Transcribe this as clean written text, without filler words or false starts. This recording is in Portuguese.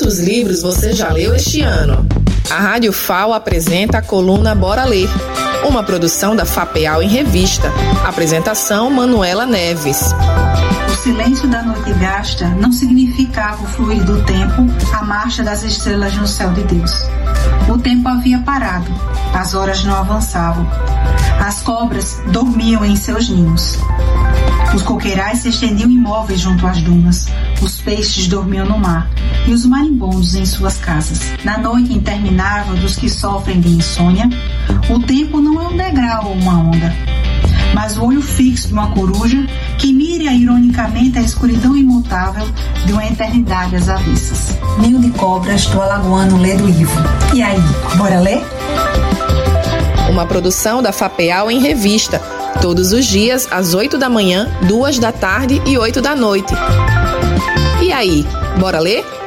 Quantos livros você já leu este ano? A Rádio FAO apresenta a coluna Bora Ler, uma produção da FAPEAL em Revista. Apresentação Manuela Neves. O silêncio da noite gasta não significava o fluir do tempo, a marcha das estrelas no céu de Deus. O tempo havia parado, as horas não avançavam. As cobras dormiam em seus ninhos. Os coqueirais se estendiam imóveis junto às dunas. Os peixes dormiam no mar e os marimbondos em suas casas. Na noite interminável dos que sofrem de insônia, o tempo não é um degrau ou uma onda, mas o olho fixo de uma coruja que mira ironicamente a escuridão imutável de uma eternidade às avessas. Ninho de cobras do alagoano Lê do Ivo. E aí, bora ler? Uma produção da FAPEAL em Revista, todos os dias às 8 da manhã, 2 da tarde e 8 da noite. E aí, bora ler?